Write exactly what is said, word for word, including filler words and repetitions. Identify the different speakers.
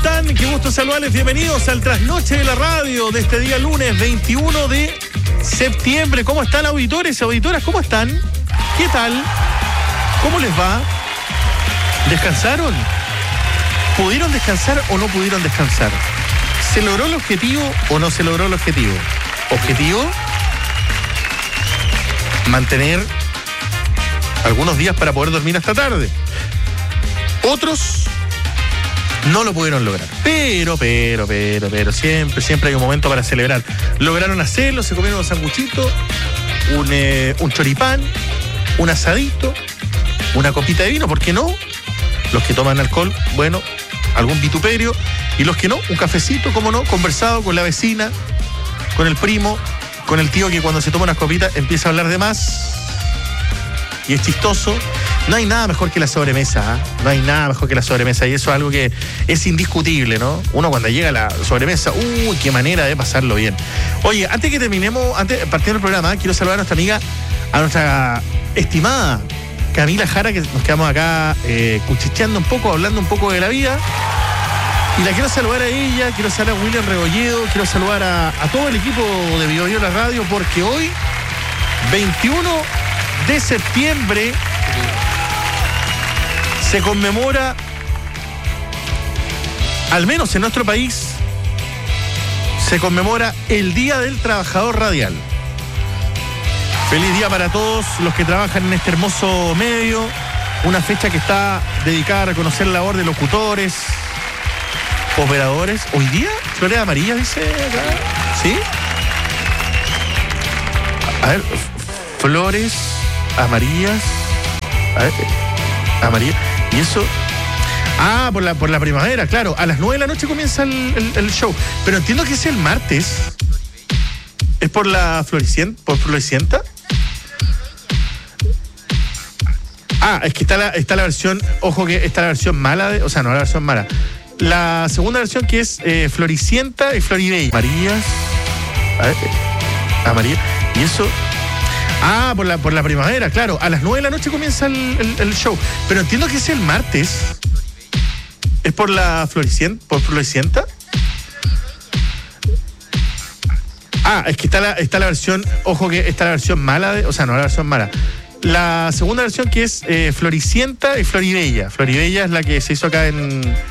Speaker 1: están? Qué gusto saludarles. Bienvenidos al Trasnoche de la Radio de este día lunes veintiuno de septiembre. ¿Cómo están, auditores y auditoras? ¿Cómo están? ¿Qué tal? ¿Cómo les va? ¿Descansaron? ¿Pudieron descansar o no pudieron descansar? ¿Se logró el objetivo o no se logró el objetivo? Objetivo: mantener algunos días para poder dormir hasta tarde. Otros no lo pudieron lograr. Pero, pero, pero, pero, siempre, siempre hay un momento para celebrar. Lograron hacerlo, se comieron un sanguchito, un, eh, un choripán, un asadito, una copita de vino, ¿por qué no? Los que toman alcohol, bueno, algún vituperio. Y los que no, un cafecito, ¿cómo no? Conversado con la vecina, con el primo, con el tío que cuando se toma unas copitas empieza a hablar de más. Y es chistoso. No hay nada mejor que la sobremesa, ¿eh? No hay nada mejor que la sobremesa. Y eso es algo que es indiscutible, ¿no? Uno cuando llega a la sobremesa, uy, qué manera de pasarlo bien. Oye, antes que terminemos, antes de partir del programa, quiero saludar a nuestra amiga, a nuestra estimada Camila Jara, que nos quedamos acá eh, cuchicheando un poco, hablando un poco de la vida. Y la quiero saludar a ella, quiero saludar a William Rebolledo, quiero saludar a, a todo el equipo de Bio Bio La Radio, porque hoy, veintiuno de septiembre, se conmemora, al menos en nuestro país, se conmemora el Día del Trabajador Radial. Feliz día para todos los que trabajan en este hermoso medio, una fecha que está dedicada a reconocer la labor de locutores, operadores. Hoy día, flores amarillas, dice acá. ¿Sí? A ver, flores amarillas. A ver, amarillas. Y eso. Ah, por la, por la primavera, claro. A las nueve de la noche comienza el, el, el show. Pero entiendo que es el martes. ¿Es por la Floricienta? ¿Por Floricienta? Ah, es que está la, está la versión. Ojo que está la versión mala. De, o sea, no la versión mala. La segunda versión, que es eh, Floricienta y Floribella. Amarillas. A ver, amarilla. Y eso. Ah, por la, por la primavera, claro. A las nueve de la noche comienza el, el, el show. Pero entiendo que es el martes. ¿Es por la Floricienta? ¿Por Floricienta? Ah, es que está la, está la versión. Ojo que está la versión mala. De, o sea, no la versión mala. La segunda versión, que es eh, Floricienta y Floribella. Floribella es la que se hizo acá en,